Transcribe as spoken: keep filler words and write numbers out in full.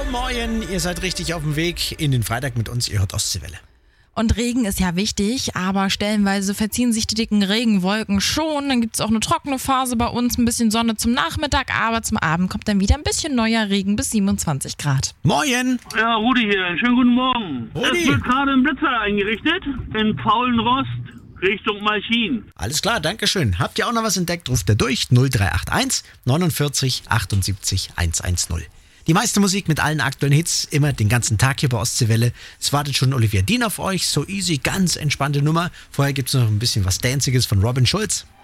Moin, ihr seid richtig auf dem Weg in den Freitag mit uns, ihr hört Ostseewelle. Und Regen ist ja wichtig, aber stellenweise verziehen sich die dicken Regenwolken schon. Dann gibt es auch eine trockene Phase bei uns, ein bisschen Sonne zum Nachmittag, aber zum Abend kommt dann wieder ein bisschen neuer Regen bis siebenundzwanzig Grad. Moin! Ja, Rudi hier, einen schönen guten Morgen. Rudi. Es wird gerade ein Blitzer eingerichtet in Paulenrost Richtung Malchin. Alles klar, danke schön. Habt ihr auch noch was entdeckt, ruft ihr durch null drei acht eins neunundvierzig achtundsiebzig hundertzehn. Die meiste Musik mit allen aktuellen Hits, immer den ganzen Tag hier bei Ostseewelle. Es wartet schon Olivia Dean auf euch, So Easy, ganz entspannte Nummer. Vorher gibt's noch ein bisschen was Danciges von Robin Schulz.